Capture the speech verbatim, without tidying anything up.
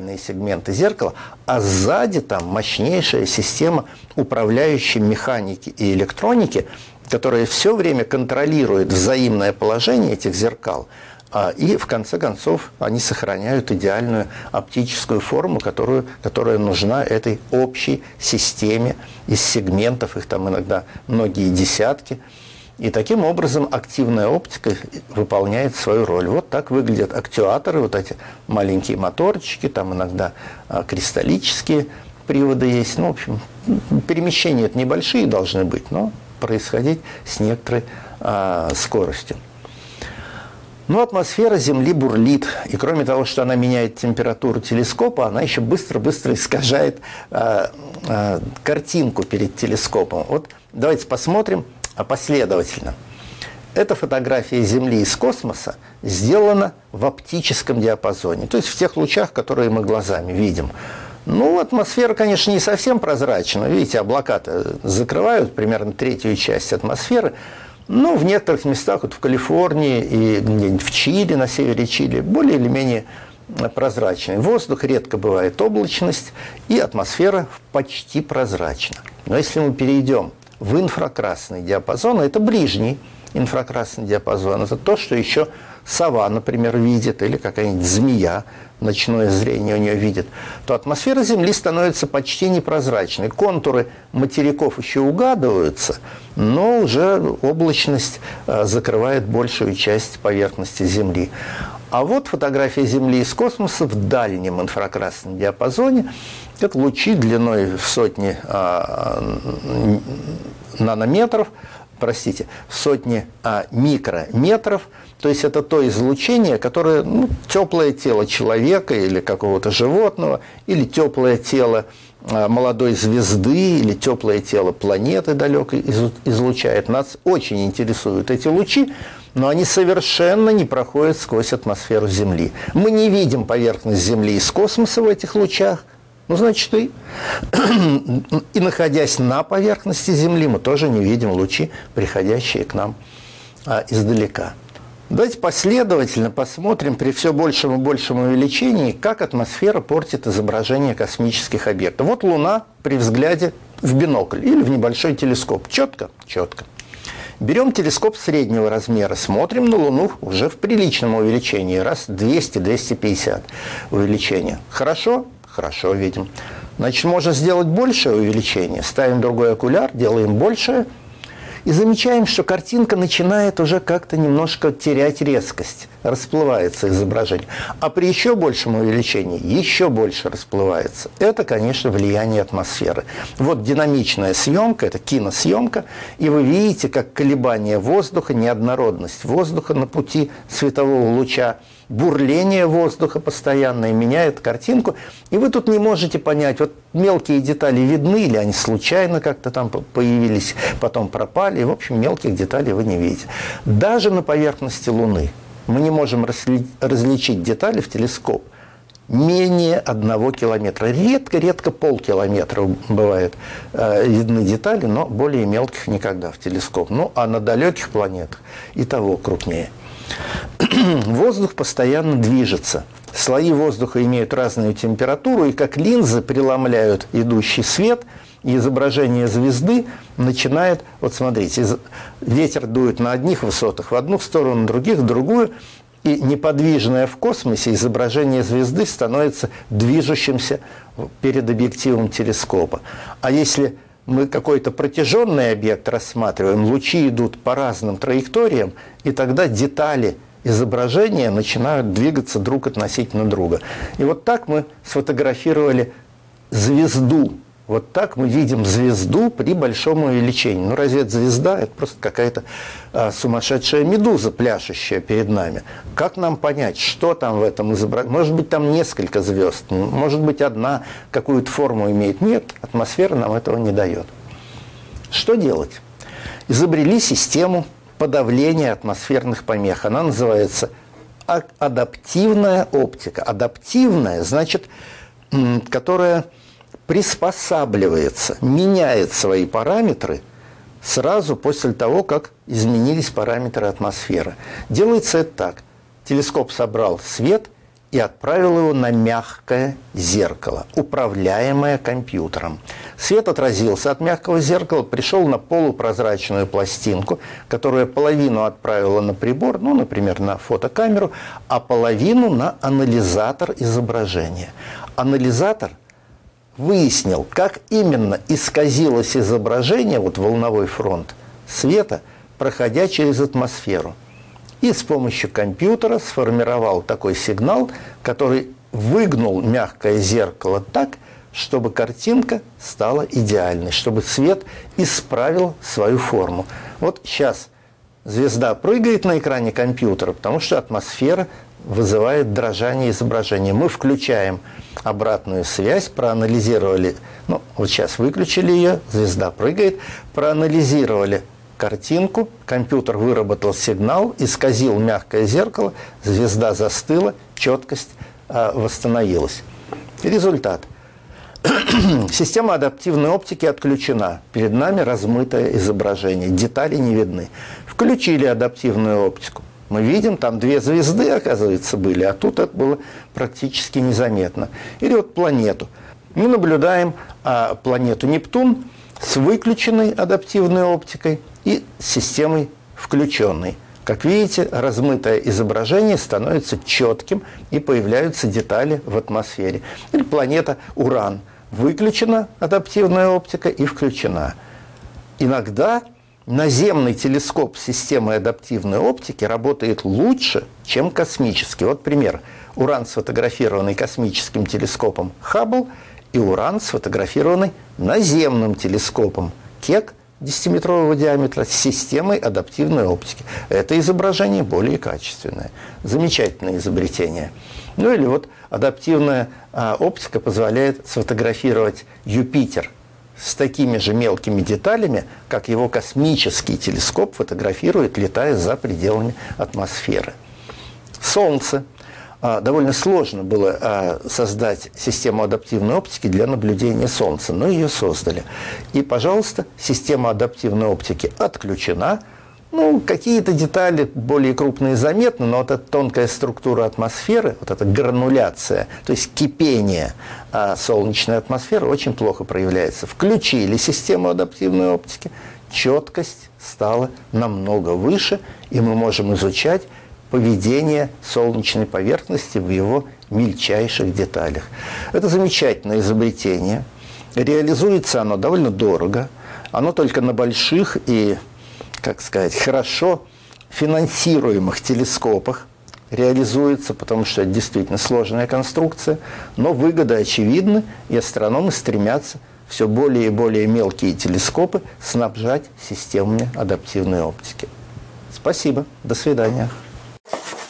отдельные сегменты зеркала, а сзади там мощнейшая система управляющей механики и электроники, которая все время контролирует взаимное положение этих зеркал, и в конце концов они сохраняют идеальную оптическую форму, которую, которая нужна этой общей системе из сегментов, их там иногда многие десятки. И таким образом активная оптика выполняет свою роль. Вот так выглядят актуаторы, вот эти маленькие моторчики, там иногда кристаллические приводы есть. Ну, в общем, перемещения это небольшие должны быть, но происходить с некоторой а, скоростью. Но атмосфера Земли бурлит, и кроме того, что она меняет температуру телескопа, она еще быстро-быстро искажает э, э, картинку перед телескопом. Вот давайте посмотрим последовательно. Эта фотография Земли из космоса сделана в оптическом диапазоне, то есть в тех лучах, которые мы глазами видим. Ну, атмосфера, конечно, не совсем прозрачна. Видите, облака-то закрывают примерно третью часть атмосферы. Ну, в некоторых местах, вот в Калифорнии и где-нибудь в Чили, на севере Чили, более или менее прозрачный. Воздух, редко бывает облачность, и атмосфера почти прозрачна. Но если мы перейдем в инфракрасный диапазон, это ближний инфракрасный диапазон, это то, что еще сова, например, видит, или какая-нибудь змея, ночное зрение у нее видит, то атмосфера Земли становится почти непрозрачной. Контуры материков еще угадываются, но уже облачность закрывает большую часть поверхности Земли. А вот фотография Земли из космоса в дальнем инфракрасном диапазоне. Это лучи длиной в сотни а, нанометров, простите, в сотни а, микрометров. То есть это то излучение, которое, ну, теплое тело человека или какого-то животного, или теплое тело а, молодой звезды, или теплое тело планеты далекой излучает. Нас очень интересуют эти лучи, но они совершенно не проходят сквозь атмосферу Земли. Мы не видим поверхность Земли из космоса в этих лучах. Ну, значит, и, и находясь на поверхности Земли, мы тоже не видим лучи, приходящие к нам а, издалека. Давайте последовательно посмотрим при все большем и большем увеличении, как атмосфера портит изображение космических объектов. Вот Луна при взгляде в бинокль или в небольшой телескоп. Четко? Четко. Берем телескоп среднего размера, смотрим на Луну уже в приличном увеличении, раз двести — двести пятьдесят увеличения. Хорошо? Хорошо видим. Значит, можно сделать большее увеличение. Ставим другой окуляр, делаем большее. И замечаем, что картинка начинает уже как-то немножко терять резкость. Расплывается изображение. А при еще большем увеличении еще больше расплывается. Это, конечно, влияние атмосферы. Вот динамичная съемка, это киносъемка. И вы видите, как колебания воздуха, неоднородность воздуха на пути светового луча, бурление воздуха постоянное меняет картинку. И вы тут не можете понять, вот мелкие детали видны, или они случайно как-то там появились, потом пропали. И, в общем, мелких деталей вы не видите. Даже на поверхности Луны мы не можем различить детали в телескоп менее одного километра. Редко-редко полкилометра бывает э, видны детали, но более мелких никогда в телескоп. Ну, а на далеких планетах и того крупнее. Воздух постоянно движется. Слои воздуха имеют разную температуру, и как линзы преломляют идущий свет, и изображение звезды начинает, вот смотрите, ветер дует на одних высотах в одну сторону, на других в другую, и неподвижное в космосе изображение звезды становится движущимся перед объективом телескопа. А если мы какой-то протяженный объект рассматриваем, лучи идут по разным траекториям, и тогда детали изображения начинают двигаться друг относительно друга. И вот так мы сфотографировали звезду. Вот так мы видим звезду при большом увеличении. Ну, разве это звезда? Это просто какая-то а, сумасшедшая медуза, пляшущая перед нами. Как нам понять, что там в этом изображении? Может быть, там несколько звезд, может быть, одна какую-то форму имеет. Нет, атмосфера нам этого не дает. Что делать? Изобрели систему подавления атмосферных помех. Она называется адаптивная оптика. Адаптивная, значит, которая приспосабливается, меняет свои параметры сразу после того, как изменились параметры атмосферы. Делается это так. Телескоп собрал свет и отправил его на мягкое зеркало, управляемое компьютером. Свет отразился от мягкого зеркала, пришел на полупрозрачную пластинку, которая половину отправила на прибор, ну, например, на фотокамеру, а половину на анализатор изображения. Анализатор выяснил, как именно исказилось изображение, вот волновой фронт света, проходя через атмосферу. И с помощью компьютера сформировал такой сигнал, который выгнул мягкое зеркало так, чтобы картинка стала идеальной, чтобы свет исправил свою форму. Вот сейчас звезда прыгает на экране компьютера, потому что атмосфера вызывает дрожание изображения. Мы включаем обратную связь, проанализировали, ну вот сейчас выключили ее, звезда прыгает, проанализировали картинку, компьютер выработал сигнал, исказил мягкое зеркало, звезда застыла, четкость э, восстановилась. Результат. Система адаптивной оптики отключена. Перед нами размытое изображение, детали не видны. Включили адаптивную оптику. Мы видим, там две звезды, оказывается, были, а тут это было практически незаметно. Или вот планету. Мы наблюдаем а, планету Нептун с выключенной адаптивной оптикой и системой включенной. Как видите, размытое изображение становится четким и появляются детали в атмосфере. Или планета Уран. Выключена адаптивная оптика и включена. Иногда наземный телескоп с системой адаптивной оптики работает лучше, чем космический. Вот пример. Уран, сфотографированный космическим телескопом Хаббл, и Уран, сфотографированный наземным телескопом Кек десятиметрового диаметра с системой адаптивной оптики. Это изображение более качественное. Замечательное изобретение. Ну или вот адаптивная а, оптика позволяет сфотографировать Юпитер с такими же мелкими деталями, как его космический телескоп фотографирует, летая за пределами атмосферы. Солнце. Довольно сложно было создать систему адаптивной оптики для наблюдения Солнца, но ее создали. И, пожалуйста, система адаптивной оптики отключена. Ну, какие-то детали более крупные заметны, но вот эта тонкая структура атмосферы, вот эта грануляция, то есть кипение солнечной атмосферы очень плохо проявляется. Включили систему адаптивной оптики, четкость стала намного выше, и мы можем изучать поведение солнечной поверхности в его мельчайших деталях. Это замечательное изобретение. Реализуется оно довольно дорого. Оно только на больших и, как сказать, хорошо финансируемых телескопах реализуется, потому что это действительно сложная конструкция. Но выгоды очевидны, и астрономы стремятся все более и более мелкие телескопы снабжать системами адаптивной оптики. Спасибо. До свидания.